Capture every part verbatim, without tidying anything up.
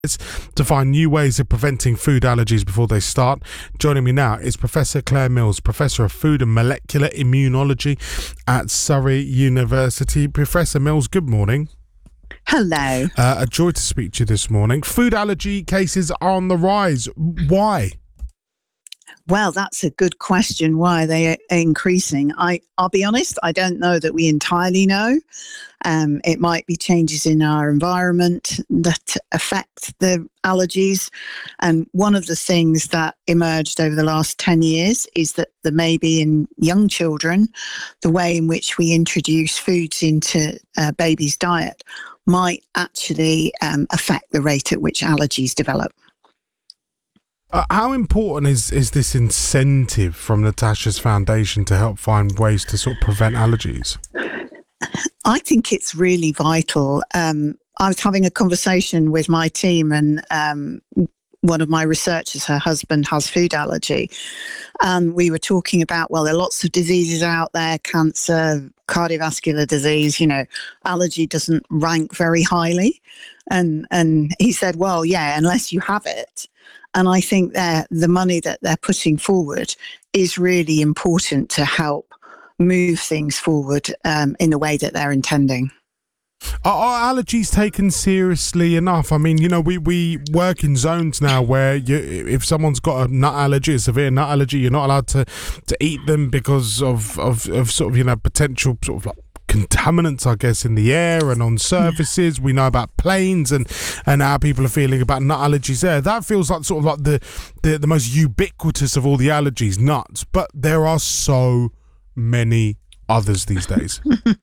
to find new ways of preventing food allergies before they start. Joining me now is Professor Claire Mills, Professor of Food and Molecular Immunology at Surrey University. Professor Mills, good morning. Hello. Uh, a joy to speak to you this morning. Food allergy cases are on the rise. Why? Well, that's a good question. Why are they increasing? I, I'll be honest, I don't know that we entirely know. Um, it might be changes in our environment that affect the allergies. And one of the things that emerged over the last ten years is that there may be in young children, the way in which we introduce foods into a baby's diet might actually um, affect the rate at which allergies develop. Uh, how important is, is this incentive from Natasha's Foundation to help find ways to sort of prevent allergies? I think it's really vital. Um, I was having a conversation with my team, and um, one of my researchers, her husband has food allergy. And we were talking about, well, there are lots of diseases out there, cancer, cardiovascular disease, you know, allergy doesn't rank very highly. And, and he said, well, yeah, unless you have it. And I think that the money that they're putting forward is really important to help move things forward um, in the way that they're intending. Are, are allergies taken seriously enough? I mean, you know, we, we work in zones now where you, if someone's got a nut allergy, a severe nut allergy, you're not allowed to, to eat them because of, of, of sort of, you know, potential sort of like contaminants, I guess, in the air and on surfaces. Yeah. We know about planes and, and how people are feeling about nut allergies there. That feels like sort of like the, the, the most ubiquitous of all the allergies, nuts. But there are so many others these days.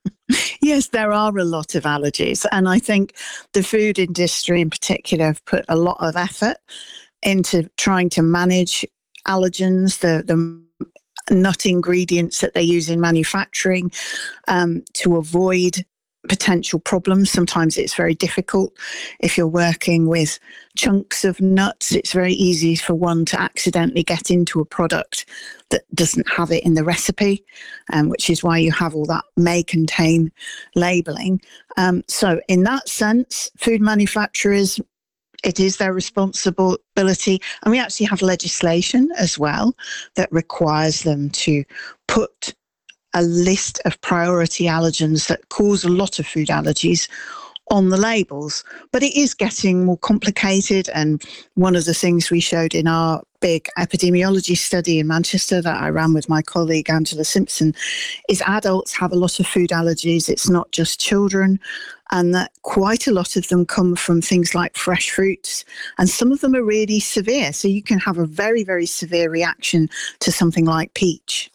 Yes, there are a lot of allergies. And I think the food industry in particular have put a lot of effort into trying to manage allergens, the, the nut ingredients that they use in manufacturing, um, to avoid potential problems. Sometimes it's very difficult. If you're working with chunks of nuts, it's very easy for one to accidentally get into a product that doesn't have it in the recipe, um, which is why you have all that may contain labelling. Um, so in that sense, food manufacturers, it is their responsibility. And we actually have legislation as well that requires them to put a list of priority allergens that cause a lot of food allergies on the labels. But it is getting more complicated. And one of the things we showed in our big epidemiology study in Manchester that I ran with my colleague Angela Simpson is adults have a lot of food allergies. It's not just children. And that quite a lot of them come from things like fresh fruits. And some of them are really severe. So you can have a very, very severe reaction to something like peach.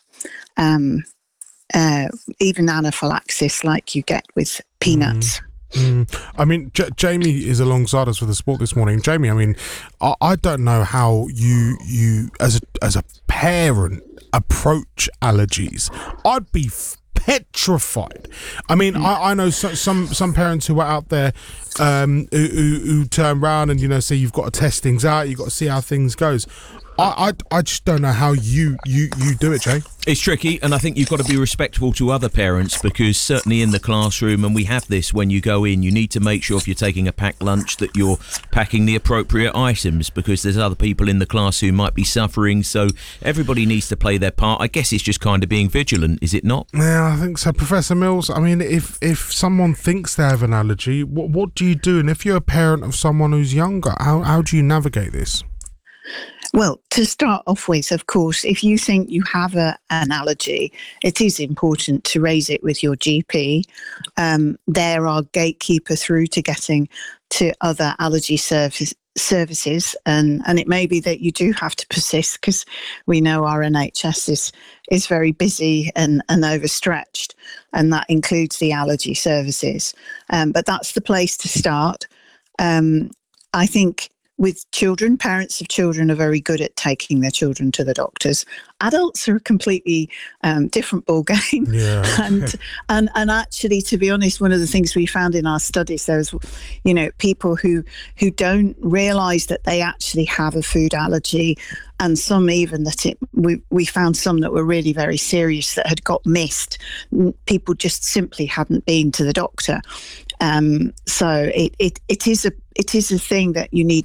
Um, uh, even anaphylaxis like you get with peanuts. Mm. Mm. I mean, J- Jamie is alongside us for the sport this morning. Jamie, I mean, I, I don't know how you, you as a as a parent, approach allergies. I'd be f- petrified. I mean, mm. I, I know so, some some parents who are out there um, who, who, who turn around and, you know, say you've got to test things out, you've got to see how things goes. I, I, I just don't know how you, you, you do it, Jay. It's tricky, and I think you've got to be respectful to other parents, because certainly in the classroom, and we have this when you go in, you need to make sure if you're taking a packed lunch that you're packing the appropriate items, because there's other people in the class who might be suffering, so everybody needs to play their part. I guess it's just kind of being vigilant, is it not? Yeah, I think so. Professor Mills, I mean, if, if someone thinks they have an allergy, what, what do you do? And if you're a parent of someone who's younger, how, how do you navigate this? Well, to start off with, of course, if you think you have a, an allergy, it is important to raise it with your G P. Um, they're our gatekeeper through to getting to other allergy service, services. And, and it may be that you do have to persist, because we know our N H S is, is very busy and, and overstretched, and that includes the allergy services. Um, but that's the place to start. Um, I think with children, parents of children are very good at taking their children to the doctors. Adults are a completely um, different ball game. Yeah. and, and and actually, to be honest, one of the things we found in our studies, there's, you know, people who who don't realise that they actually have a food allergy, and some even that it, we, we found some that were really very serious that had got missed. People just simply hadn't been to the doctor. Um, so it, it, it is a it is a thing that you need